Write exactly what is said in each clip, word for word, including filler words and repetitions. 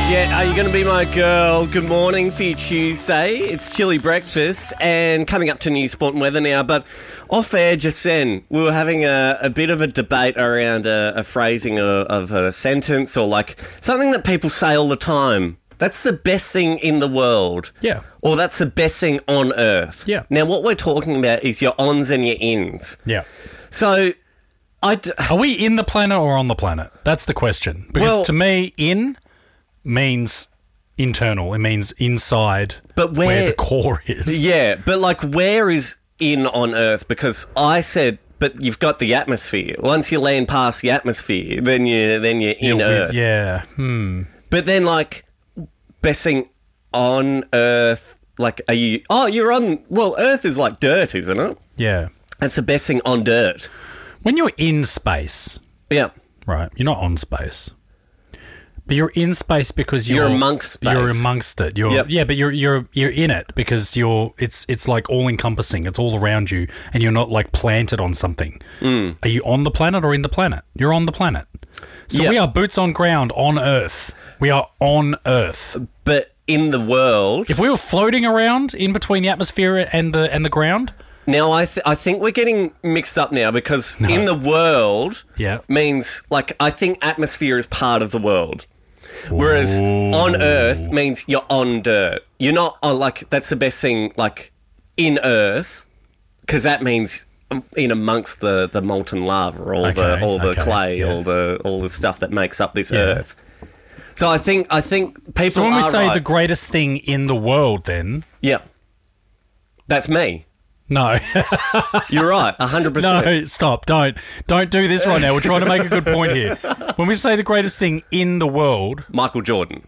Jet, are you going to be my girl? Good morning for you Tuesday. It's Chilly Breakfast and coming up to new sport and weather now. But off air just then, we were having a, a bit of a debate around a, a phrasing of, of a sentence or like something that people say all the time. That's the best thing in the world. Yeah. Or that's the best thing on earth. Yeah. Now, what we're talking about is your ons and your ins. Yeah. So, I d- Are we in the planet or on the planet? That's the question. Because Well- to me, in means internal. It means inside But where- the core is. yeah, but like where is in on earth? Because I said, but you've got the atmosphere. Once you land past the atmosphere, then you then you're in You're earth. with- Yeah. Hmm. But then, like, best thing on Earth, like, are you... Oh, you're on... Well, Earth is like dirt, isn't it? Yeah. That's the best thing on dirt. When you're in space, Yeah. right, you're not on space. But you're in space because you're... You're amongst space. You're amongst it. You're Yep. Yeah, but you're you're you're in it because you're... It's it's like all-encompassing. It's all around you and you're not, like, planted on something. Mm. Are you on the planet or in the planet? You're on the planet. So Yep. we are boots on ground on Earth. We are on Earth. But in the world... If we were floating around in between the atmosphere and the and the ground... Now, I th- I think we're getting mixed up now because in the world Yeah. means, like, I think atmosphere is part of the world. Whereas on Earth means you're on dirt. You're not on, like, that's the best thing, like, in Earth, because that means in amongst the, the molten lava, all Okay, the all the okay, clay, yeah. all the all the stuff that makes up this Yeah. Earth. So I think I think people So when we are say right. the greatest thing in the world, then... Yeah. That's me. No. You're right, one hundred percent. No, stop. Don't. Don't do this right now. We're trying to make a good point here. When we say the greatest thing in the world... Michael Jordan.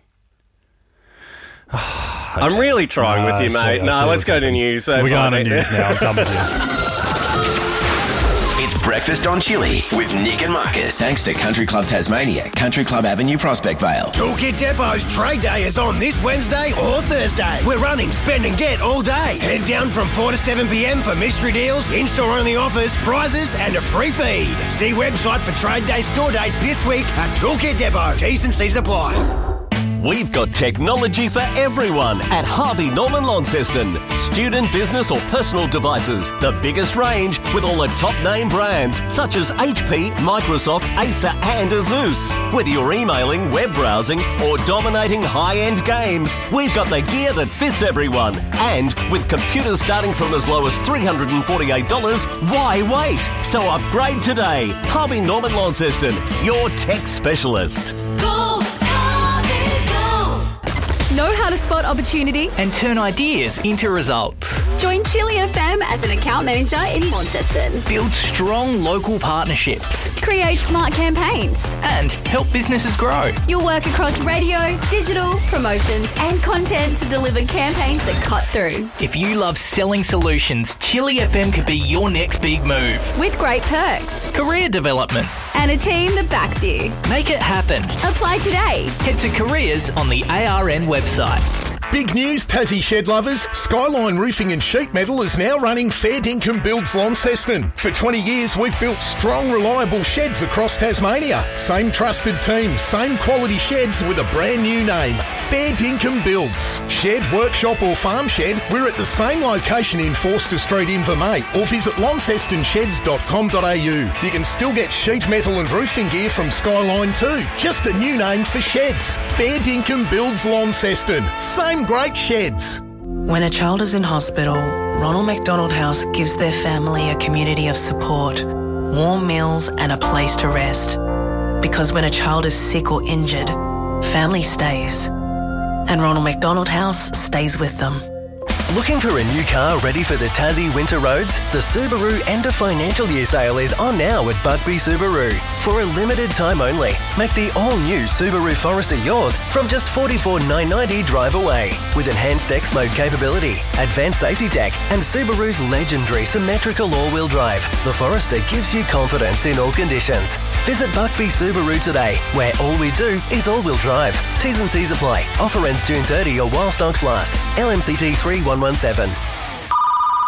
I'm really trying Ah, with you, I see, mate. I No, see let's what's go to happening. news. We're going to news now. I'm done with you. It's Breakfast on Chilly with Nick and Marcus. Thanks to Country Club Tasmania, Country Club Avenue, Prospect Vale. Toolkit Depot's Trade Day is on this Wednesday or Thursday. We're running Spend and Get all day. Head down from four to seven p.m. for mystery deals, in-store only offers, prizes and a free feed. See website for Trade Day store dates this week at Toolkit Depot. T's and C's apply. We've got technology for everyone at Harvey Norman Launceston. Student, business or personal devices. The biggest range with all the top name brands such as H P, Microsoft, Acer and Asus. Whether you're emailing, web browsing or dominating high-end games, we've got the gear that fits everyone. And with computers starting from as low as three hundred forty-eight dollars, why wait? So upgrade today. Harvey Norman Launceston, your tech specialist. Know how to spot opportunity? and turn ideas into results. Join Chilly F M as an account manager in Launceston. Build strong local partnerships Create smart campaigns. and help businesses grow. You'll work across radio, digital, promotions and content to deliver campaigns that cut through. If you love selling solutions, Chilly F M could be your next big move. With great perks Career development. and a team that backs you. Make it happen. Apply today. Head to careers on the A R N website. Big news, Tassie shed lovers. Skyline Roofing and Sheet Metal is now running Fair Dinkum Builds Launceston. For twenty years, we've built strong, reliable sheds across Tasmania. Same trusted team, same quality sheds with a brand new name. Fair Dinkum Builds. Shed, workshop or farm shed, we're at the same location in Forster Street, Invermay, or visit launceston sheds dot com dot a u. You can still get sheet metal and roofing gear from Skyline too. Just a new name for sheds. Fair Dinkum Builds Launceston. Same great sheds. When a child is in hospital, Ronald McDonald House gives their family a community of support, warm meals and a place to rest. Because when a child is sick or injured, family stays. And Ronald McDonald House stays with them. Looking for a new car ready for the Tassie winter roads? The Subaru End of Financial Year sale is on now at Buckby Subaru. For a limited time only, make the all-new Subaru Forester yours from just forty-four thousand nine hundred ninety drive away. With enhanced X-Mode capability, advanced safety tech and Subaru's legendary symmetrical all-wheel drive, the Forester gives you confidence in all conditions. Visit Buckby Subaru today, where all we do is all-wheel drive. T's and C's apply. Offer ends June thirtieth or while stocks last. L M C T three one one seven.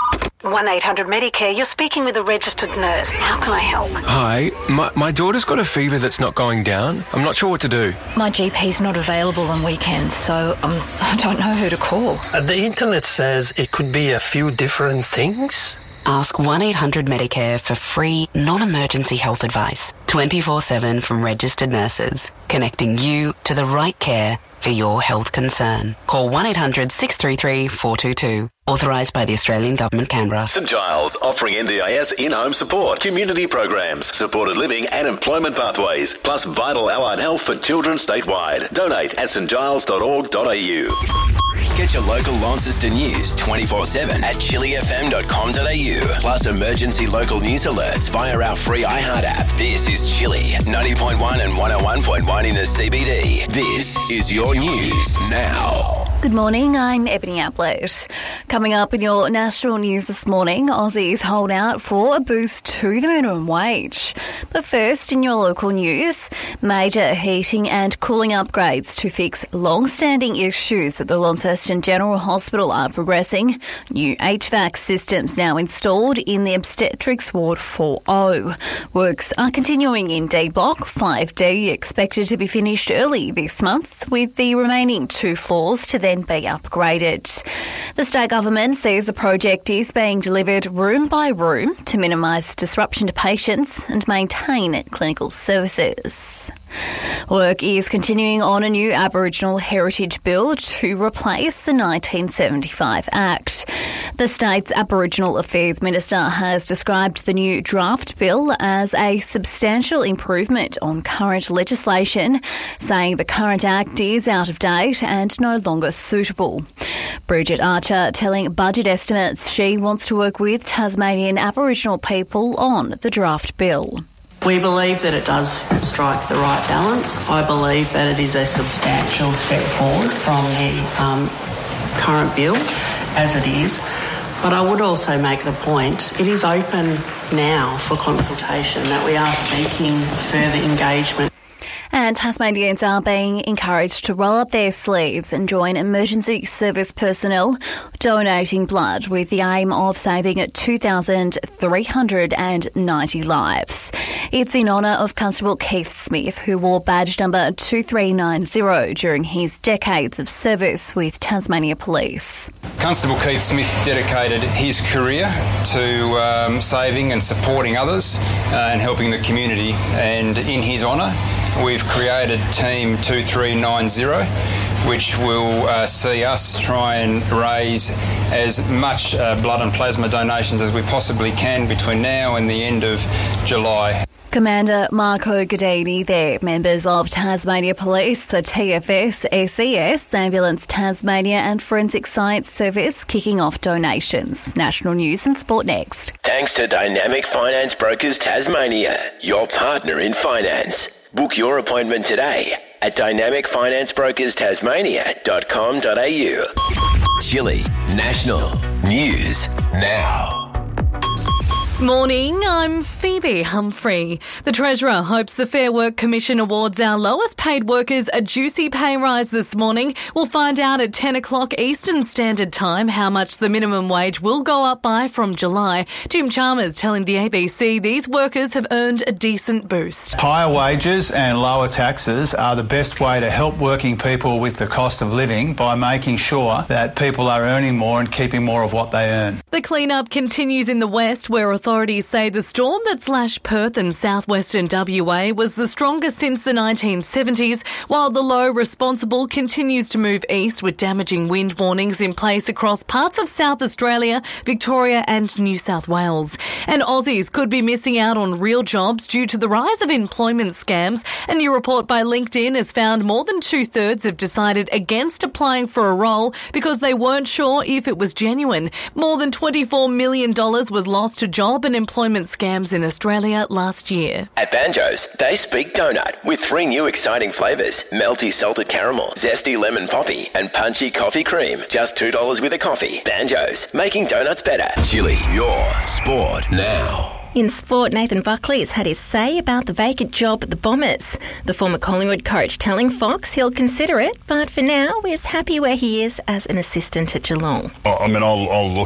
one eight hundred Medicare, you're speaking with a registered nurse. How can I help? Hi, my, my daughter's got a fever that's not going down. I'm not sure what to do. My G P's not available on weekends, so um, I don't know who to call. Uh, the internet says it could be a few different things. Ask one eight hundred Medicare for free, non-emergency health advice, twenty-four seven from registered nurses, connecting you to the right care for your health concern. Call one eight hundred six three three four two two. Authorised by the Australian Government, Canberra. St Giles, offering N D I S in-home support, community programs, supported living and employment pathways, plus vital allied health for children statewide. Donate at st giles dot org dot a u. Get your local Launceston news twenty-four seven at chili f m dot com dot a u. Plus emergency local news alerts via our free iHeart app. This is Chili, ninety point one and one oh one point one in the C B D. This is your news now. Good morning, I'm Ebony Ablett. Coming up in your national news this morning, Aussies hold out for a boost to the minimum wage. But first, in your local news, major heating and cooling upgrades to fix long-standing issues at the Launceston General Hospital are progressing. New H V A C systems now installed in the obstetrics ward four oh. Works are continuing in D Block, five D, expected to be finished early this month, with the remaining two floors to then be upgraded. The state government says the project is being delivered room by room to minimise disruption to patients and maintain clinical services. Work is continuing on a new Aboriginal Heritage Bill to replace the nineteen seventy-five Act. The state's Aboriginal Affairs Minister has described the new draft bill as a substantial improvement on current legislation, saying the current Act is out of date and no longer suitable. Bridget Archer telling Budget Estimates she wants to work with Tasmanian Aboriginal people on the draft bill. We believe that it does strike the right balance. I believe that it is a substantial step forward from the um, current bill as it is. But I would also make the point, it is open now for consultation, that we are seeking further engagement. And Tasmanians are being encouraged to roll up their sleeves and join emergency service personnel donating blood with the aim of saving two thousand three hundred ninety lives. It's in honour of Constable Keith Smith, who wore badge number two three nine zero during his decades of service with Tasmania Police. Constable Keith Smith dedicated his career to um, saving and supporting others uh, and helping the community, and in his honour we've created Team two three nine zero, which will uh, see us try and raise as much uh, blood and plasma donations as we possibly can between now and the end of July. Commander Marco Gadini there. Members of Tasmania Police, the T F S, S E S, Ambulance Tasmania and Forensic Science Service kicking off donations. National News and Sport next. Thanks to Dynamic Finance Brokers Tasmania, your partner in finance. Book your appointment today at dynamic finance brokers tasmania dot com dot a u. Chili National News Now. Morning, I'm Phoebe Humphrey. The Treasurer hopes the Fair Work Commission awards our lowest paid workers a juicy pay rise this morning. We'll find out at ten o'clock Eastern Standard Time how much the minimum wage will go up by from July. Jim Chalmers telling the A B C these workers have earned a decent boost. Higher wages and lower taxes are the best way to help working people with the cost of living by making sure that people are earning more and keeping more of what they earn. The clean-up continues in the west, where authorities say the storm that slashed Perth and southwestern W A was the strongest since the nineteen seventies, while the low responsible continues to move east with damaging wind warnings in place across parts of South Australia, Victoria and New South Wales. And Aussies could be missing out on real jobs due to the rise of employment scams. A new report by LinkedIn has found more than two-thirds have decided against applying for a role because they weren't sure if it was genuine. More than twenty-four million dollars was lost to job and employment scams in Australia last year. At Banjo's, they speak donut with three new exciting flavours: melty salted caramel, zesty lemon poppy and punchy coffee cream. Just two dollars with a coffee. Banjo's, making donuts better. Chili, your sport now. In sport, Nathan Buckley has had his say about the vacant job at the Bombers. The former Collingwood coach telling Fox he'll consider it, but for now is happy where he is as an assistant at Geelong. I mean, I'll, I'll look at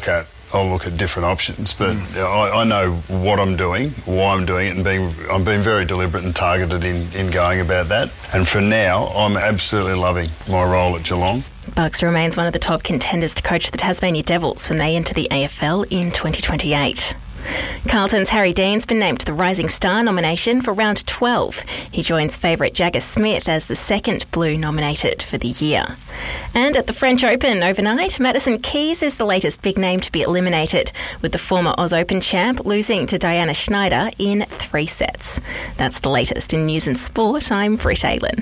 I'll look at different options. But mm. I, I know what I'm doing, why I'm doing it, and being I'm being very deliberate and targeted in, in going about that. And for now, I'm absolutely loving my role at Geelong. Bucks remains one of the top contenders to coach the Tasmania Devils when they enter the A F L in twenty twenty-eight. Carlton's Harry Dean's been named to the Rising Star nomination for round twelve. He joins favourite Jagger Smith as the second Blue nominated for the year. And at the French Open overnight, Madison Keys is the latest big name to be eliminated, with the former Oz Open champ losing to Diana Schneider in three sets. That's the latest in news and sport. I'm Britt Aylen.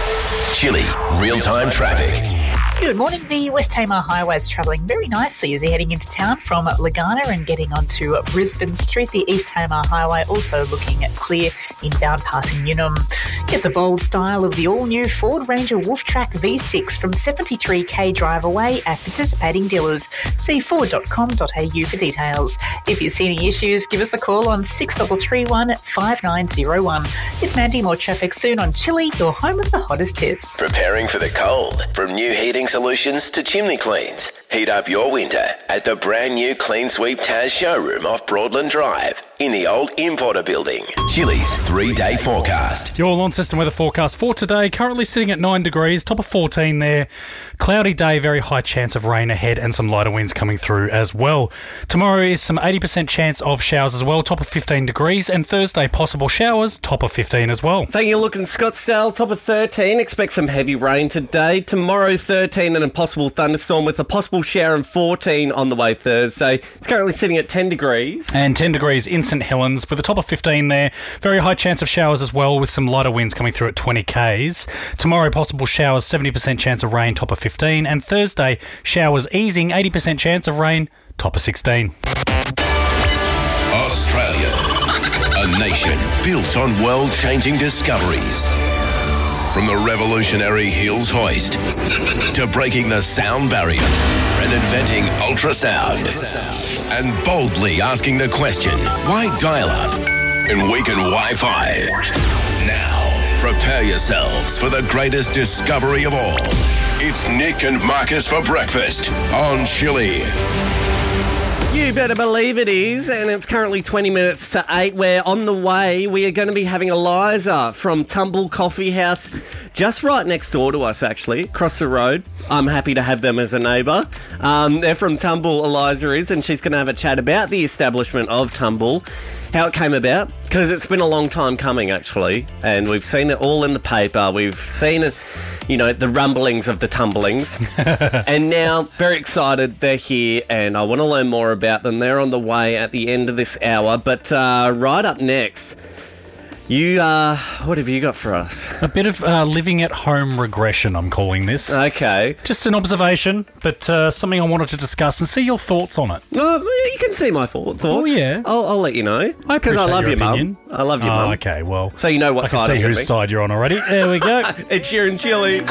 Chilli real-time traffic. Good morning. The West Tamar Highway is travelling very nicely as you're heading into town from Lagana and getting onto Brisbane Street. The East Tamar Highway also looking clear inbound passing Unum. Get the bold style of the all-new Ford Ranger Wolftrack V six from seventy-three k drive away at participating dealers. See ford dot com dot a u for details. If you see any issues, give us a call on six three three one, five nine zero one. It's Mandy. More traffic soon on Chilli, your home of the hottest hits. Preparing for the cold. From new heating solutions to chimney cleans. Heat up your winter at the brand new Clean Sweep Taz showroom off Broadland Drive in the old Importer building. Chilli's three-day forecast. Your Launceston weather forecast for today, currently sitting at nine degrees, top of fourteen there. Cloudy day, very high chance of rain ahead and some lighter winds coming through as well. Tomorrow is some eighty percent chance of showers as well, top of fifteen degrees. And Thursday, possible showers, top of fifteen as well. Taking a look in Scottsdale, top of thirteen. Expect some heavy rain today. Tomorrow, thirteen and a possible thunderstorm with a possible shower and fourteen on the way Thursday. It's currently sitting at ten degrees. And ten degrees in St Helens with a top of fifteen there. Very high chance of showers as well with some lighter winds coming through at twenty kays. Tomorrow, possible showers, seventy percent chance of rain, top of fifteen. And Thursday, showers easing, eighty percent chance of rain, top of sixteen. Australia, a nation built on world-changing discoveries. From the revolutionary Hills hoist to breaking the sound barrier and inventing ultrasound and boldly asking the question, why dial-up and weaken Wi-Fi? Now, prepare yourselves for the greatest discovery of all. It's Nick and Marcus for breakfast on Chilli. You better believe it is, and it's currently twenty minutes to eight. We're on the way. We are going to be having Eliza from Tumble Coffee House, just right next door to us, actually, across the road. I'm happy to have them as a neighbour. Um, they're from Tumble, Eliza is, and she's going to have a chat about the establishment of Tumble, how it came about, because it's been a long time coming, actually, and we've seen it all in the paper. We've seen it, you know, the rumblings of the tumblings. And now, very excited, they're here, and I want to learn more about them. They're on the way at the end of this hour. But uh, right up next, you, uh, what have you got for us? A bit of uh, living at home regression, I'm calling this. Okay. Just an observation, but uh, something I wanted to discuss and see your thoughts on it. Oh, you can see my thoughts. Oh, yeah. I'll, I'll let you know. I Because I love your your mum. opinion. I love your oh, mum. Okay, well. So you know what I side can see I'm whose gonna be. side you're on already. There we go. It's Sheeran Chilli.